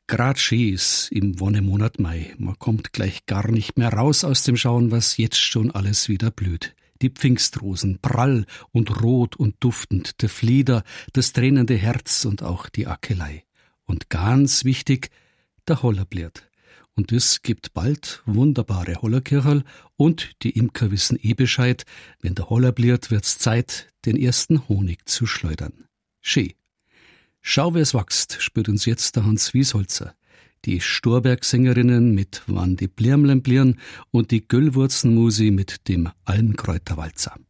Grad schön ist im Wonnemonat Mai. Man kommt gleich gar nicht mehr raus aus dem Schauen, was jetzt schon alles wieder blüht. Die Pfingstrosen, prall und rot und duftend, der Flieder, das tränende Herz und auch die Akelei. Und ganz wichtig, der Hollerbliert. Und es gibt bald wunderbare Hollerkircherl und die Imker wissen Bescheid, wenn der Hollerbliert wird's Zeit, den ersten Honig zu schleudern. Schön. Schau, wer es wächst, spürt uns jetzt der Hans Wiesholzer. Die Storbergsängerinnen mit Wann die Blirmlen blirren und die Göllwurzenmusi mit dem Almkräuterwalzer.